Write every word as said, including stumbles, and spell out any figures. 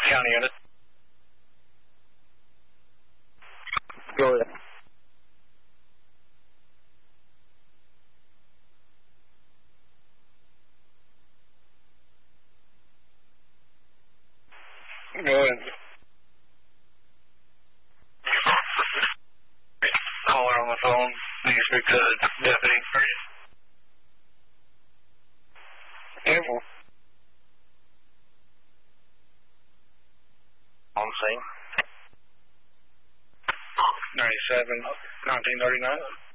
County unit. Go ahead. Go ahead. Caller on the phone. Need to speak to the deputy. Careful. On scene. ninety-seven, nineteen thirty-nine.